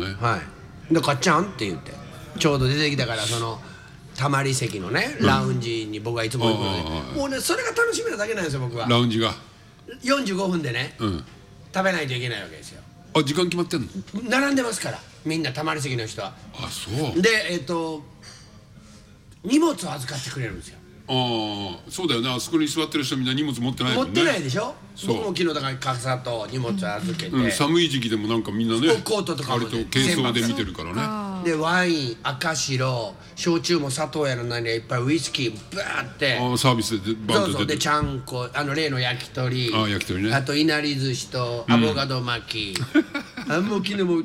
ね。 はい。でかっちゃんって言ってちょうど出てきたから、そのたまり席のねラウンジに僕はいつも行くので、もうねそれが楽しみなだけなんですよ僕は。 ラウンジが 45分でね、食べないといけないわけですよ。 あ、時間決まってんの？ 並んでますからみんなたまり席の人は。 あ、そうで荷物を預かってくれるんですよ。 ああ、そうだよね。あそこに座ってる人みんな荷物持ってないもんね。 持ってないでしょ。 そう僕も昨日だから傘と荷物預けて、 寒い時期でもなんかみんなねコートとかもね割と軽装で見てるからね。 でワイン、赤白、焼酎も砂糖やら何やいっぱいウイスキーバーってサービスでバンそうそうでと出てる。 ちゃんこ例の焼き鳥、 焼き鳥ね。 あといなり寿司とアボカド巻き、もう昨日も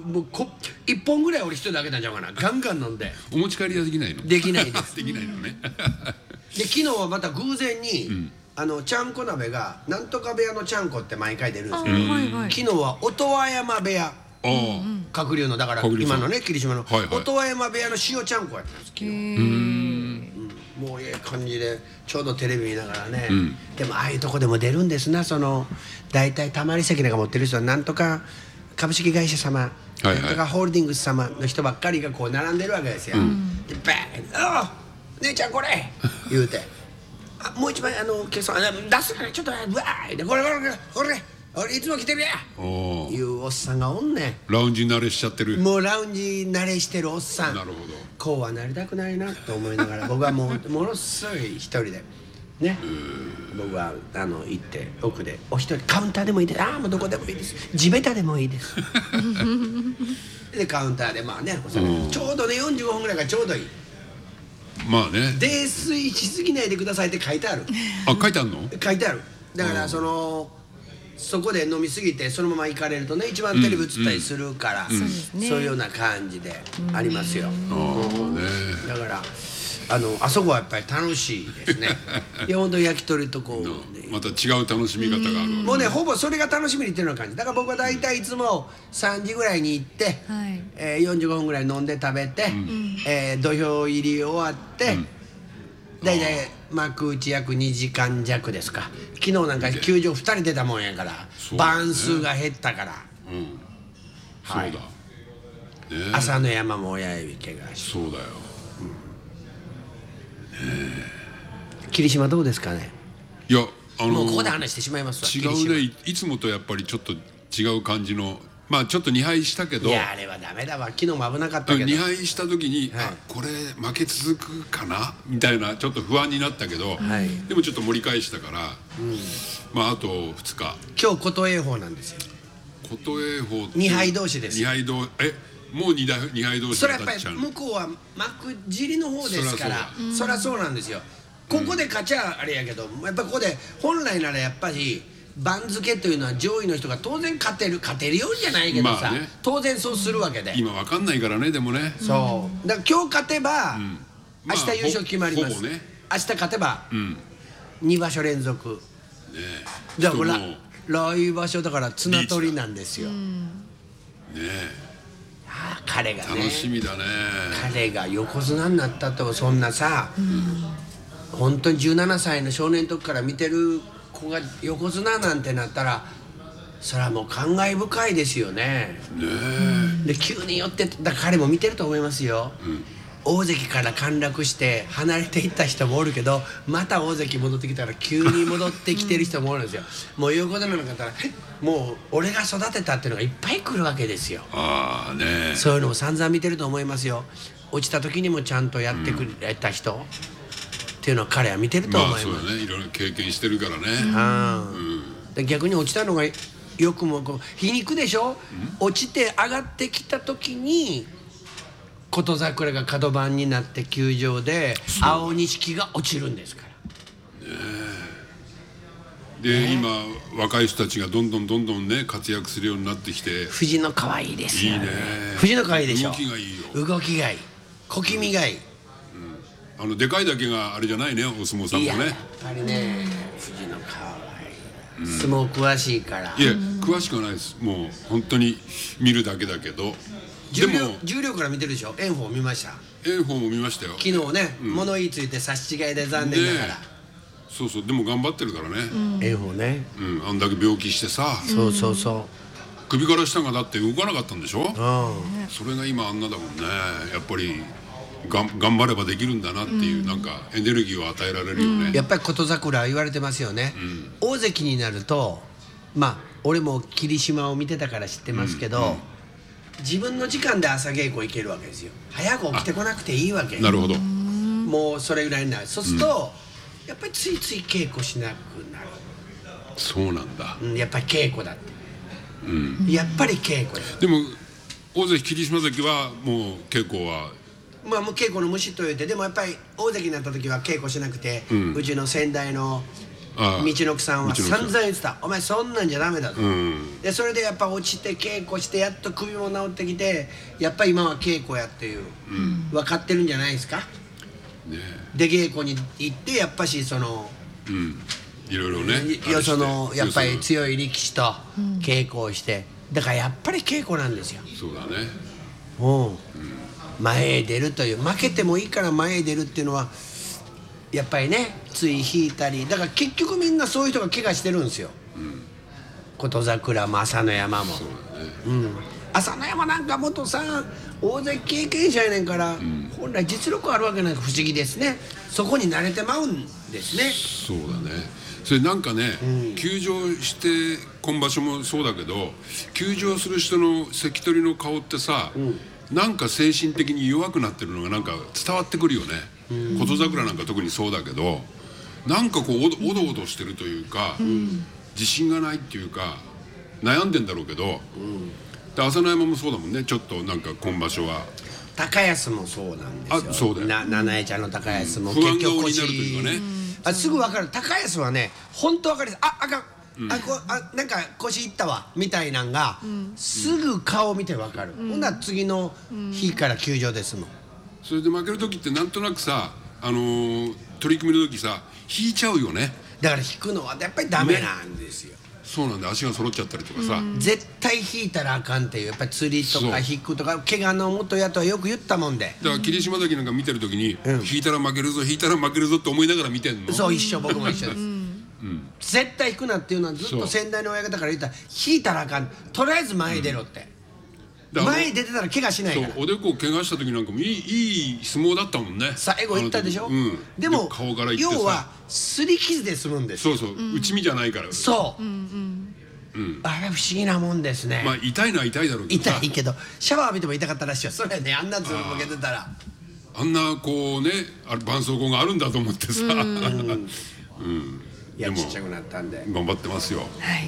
1本ぐらい俺一人だけなんちゃうかな。ガンガン飲んで。 お持ち帰りはできないの？ できないですできないのね。 で昨日はまた偶然に、ちゃんこ鍋がなんとか部屋のちゃんこって毎回出るんですけど、昨日は音羽山部屋、鶴竜のだから今のね霧島の音羽山部屋の塩ちゃんこやったんですけど、もうええ感じでちょうどテレビ見ながらね、でもああいうとこでも出るんですな。その大体たまり席なんか持ってる人はなんとか株式会社様、なんとかホールディングス様の人ばっかりがこう並んでるわけですよ。でバーン「ああ姉ちゃんこれ!」言うて「もう一枚決算出すからちょっとうわーいでこれ俺いつも来てるや!」いうおっさんがおんねん。ラウンジ慣れしちゃってる。 もうラウンジ慣れしてるおっさん。 なるほど。 こうはなりたくないなと思いながら僕はもうものすごい一人でね、僕は行って奥でお一人カウンターでもいいです。もうどこでもいいです。地べたでもいいですでカウンターでまあねちょうどね45分ぐらいがちょうどいい。 まあね。 泥酔しすぎないでくださいって書いてある。 あ、書いてあるの？ 書いてある。だからそこで飲みすぎてそのまま行かれるとね一番テレビ映ったりするから、そういうような感じでありますよ。だからあそこはやっぱり楽しいですね。いや本当焼き鳥とこうまた違う楽しみ方がある。 もうねほぼそれが楽しみにいってるような感じ。だから僕は大体いつも3時ぐらいに行って、45分ぐらい飲んで食べて、土俵入り終わって、大体幕内約2時間弱ですか。昨日なんか球場2人出たもんやから番数が減ったから、 そうだ、 朝の山も親指怪我し。 そうだよ。 霧島どうですかね。 いやもうここで話してしまいますわ。 違うね。いつもとやっぱりちょっと違う感じの。まあちょっと2敗したけど。 いやあれはダメだわ。昨日も危なかったけど 2敗した時に、これ負け続くかなみたいなちょっと不安になったけど、でもちょっと盛り返したから、まああと2日。 今日琴恵峰なんですよ。 琴恵峰 2敗同士です。 2敗同もう2敗同士それやっぱり向こうは幕尻の方ですからそりゃそうなんですよ。ここで勝ちゃあれやけどやっぱここで本来ならやっぱり番付というのは上位の人が当然勝てるようじゃないけどさ、当然そうするわけで今わかんないからね。でもね、 そうだから今日勝てば明日優勝決まります。明日勝てば2場所連続だから来場所だから綱取りなんですよ。彼がね楽しみだね。 彼が横綱になったとそんなさ、本当に17歳の少年の時から見てる子が横綱なんてなったらそれはもう感慨深いですよね。で急に寄ってだから彼も見てると思いますよ。大関から陥落して離れていった人もおるけどまた大関戻ってきたら急に戻ってきてる人もおるんですよ。もう横綱の方らもう俺が育てたっていうのがいっぱい来るわけですよ。そういうのも散々見てると思いますよ。落ちた時にもちゃんとやってくれた人っていうのは彼は見てると思います。 まあそうだね。いろいろ経験してるからね。 で逆に落ちたのがよくもこう皮肉でしょ。落ちて上がってきた時に琴櫻が角番になって球場で青錦が落ちるんですから。 で今若い人たちがどんどんね活躍するようになってきて。 藤野可愛いですよ。 いいね。 藤野可愛いでしょ。 動きがいいよ。 動きがいい。小気味がいい。 でかいだけがあれじゃないね。お相撲さんもね。 やっぱりね藤野可愛い。相撲詳しいから。 いや詳しくはないです。もう本当に見るだけだけど。 重量から見てるでしょ。炎鵬見ました。 炎鵬も見ましたよ。 昨日ね、物言いついて差し違いで残念ながら。 そうでも頑張ってるからね。 炎鵬ね。 あんだけ病気してさ。 そう首から下がだって動かなかったんでしょ。それが今あんなだもんね。やっぱり頑張ればできるんだなっていう、なんかエネルギーを与えられるよね。 やっぱり琴桜言われてますよね。大関になると、まあ俺も霧島を見てたから知ってますけど、自分の時間で朝稽古行けるわけですよ。早く起きてこなくていいわけ。 なるほど。 もうそれぐらいになる。そうすると、やっぱりついつい稽古しなくなる。 そうなんだ。 やっぱり稽古だって、やっぱり稽古だ。 でも大関霧島関はもう稽古はまあもう稽古の虫と言って、でもやっぱり大関になった時は稽古しなくて、うちの先代の道のくさんは散々言ってた。お前そんなんじゃダメだと。でそれでやっぱ落ちて稽古してやっと首も治ってきて、やっぱり今は稽古やっていう、分かってるんじゃないですか。で稽古に行ってやっぱしその、 いろいろね、 そのやっぱり強い力士と稽古をして、だからやっぱり稽古なんですよ。 そうだね。 前へ出るという、負けてもいいから前へ出るっていうのはやっぱりね、つい引いたり、だから結局みんなそういう人が怪我してるんですよ。琴桜も朝乃山も。朝乃山なんか元さん大関経験者やねんから、本来実力あるわけないから不思議ですね。そこに慣れてまうんですね。 そうだね。それなんかね、休場して今場所もそうだけど、休場する人の関取の顔ってさ、なんか精神的に弱くなってるのがなんか伝わってくるよね。琴桜なんか特にそうだけど、なんかこうおどおどしてるというか、自信がないっていうか悩んでんだろうけど、で朝乃山もそうだもんね。ちょっとなんか今場所は高安もそうなんですよ。 そうだよ。 七重ちゃんの高安も不安顔になるというかね。 すぐ分かる。高安はね、本当分かります。あかん、なんか腰いったわみたいなんが、すぐ顔見て分かる。ほんなら次の日から休場ですもん。 それで負ける時ってなんとなくさ、取り組みの時さ引いちゃうよね。 だから引くのはやっぱりダメなんですよ。 そうなんだ。足が揃っちゃったりとかさ、 絶対引いたらあかんっていう、やっぱり釣りとか引くとか怪我の元やとはよく言ったもんで。 だから霧島関なんか見てる時に、引いたら負けるぞ引いたら負けるぞって思いながら見てんの。 そう、一緒、僕も一緒です。絶対引くなっていうのはずっと先代の親方から言ったら、引いたらあかん、とりあえず前へ出ろって、前へ出てたら怪我しないから。 そう、おでこを怪我した時なんかもいい相撲だったもんね。 最後言ったでしょ。でも要は擦り傷で済むんですよ。 そうそう、内身じゃないから。 そう、あれ不思議なもんですね。 まあ痛いのは痛いだろうけど、 痛いけどシャワー浴びても痛かったらしいよ。それね、あんなずっと向けてたら、 あんなこうね、絆創膏があるんだと思ってさ、 いや、ちっちゃくなったんで頑張ってますよ。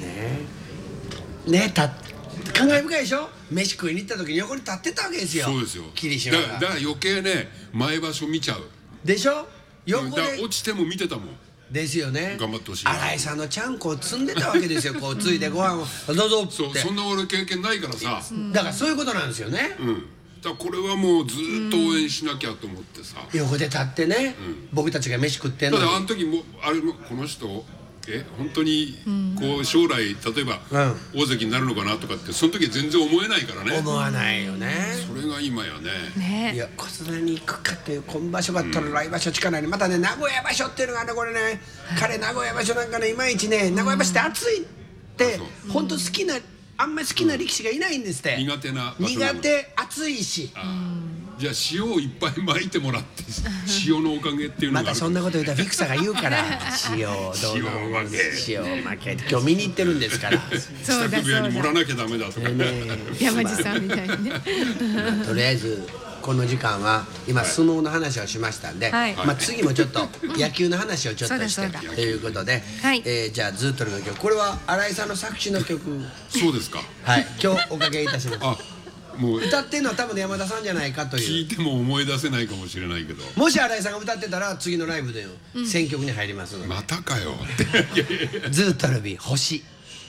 ね、感慨深いでしょ。飯食いに行った時に横に立ってたわけですよ。 そうですよ。 霧島が。 だから余計ね、前場所見ちゃうでしょ。横で落ちても見てたもん。 ですよね。 頑張ってほしい。 新井さんのちゃんこを積んでたわけですよ。こうついでご飯をどうぞって。 そんな俺経験ないからさ。 だからそういうことなんですよね。 だからこれはもうずっと応援しなきゃと思ってさ、 横で立ってね、僕たちが飯食ってんのに。 ただあの時もあれもこの人本当にこう将来例えば大関になるのかなとかってその時は全然思えないからね。 思わないよね。 それが今やね。 いや、小綱に行くかっていう今場所が取る来場所力にまたね、名古屋場所っていうのがね、これね、彼名古屋場所なんかね、いまいちね、名古屋場所って暑いって本当好きな、あんまり好きな力士がいないんですって。 苦手な場所なの。 苦手、暑いし。 じゃあ塩をいっぱい巻いてもらって塩のおかげっていうのがある。 またそんなこと言うたらフィクサが言うから塩どうの塩負け今日見に行ってるんですから支度部屋に盛らなきゃダメだとか山地さんみたいにねとりあえずこの時間は今相撲の話をしましたんで、まあ次もちょっと野球の話をちょっとしてということで、じゃあズートルの曲、これは新井さんの作詞の曲。 そうですか。 はい、今日おかけいたします。 もう歌ってんのは多分山田さんじゃないかという。 聞いても思い出せないかもしれないけど、 もし新井さんが歌ってたら次のライブで選曲に入りますので。 またかよズートルビ星。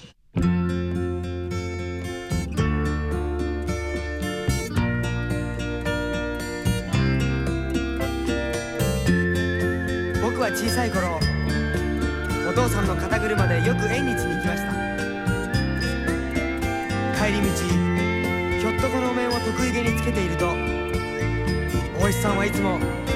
僕は小さい頃、お父さんの肩車でよく縁日に行きました。帰り道、ひょっとこのお面を得意げにつけていると、お医者さんはいつも